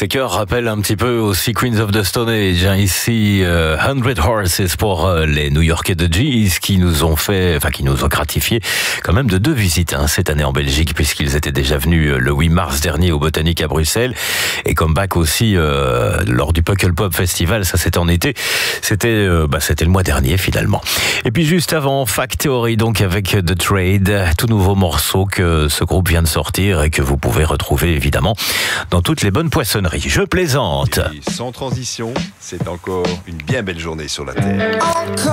Ces chœurs rappellent un petit peu aussi Queens of the Stone Age. Ici, 100 Horses pour les New-Yorkais de Gees qui nous ont gratifié quand même de 2 visites cette année en Belgique, puisqu'ils étaient déjà venus le 8 mars dernier au Botanique à Bruxelles, et comeback aussi lors du Pukkelpop Festival. Ça, c'était en été. C'était le mois dernier finalement. Et puis juste avant, Fact Theory, donc avec The Trade, tout nouveau morceau que ce groupe vient de sortir et que vous pouvez retrouver évidemment dans toutes les bonnes poissonneries. Je plaisante. Et sans transition, c'est encore une bien belle journée sur la Terre.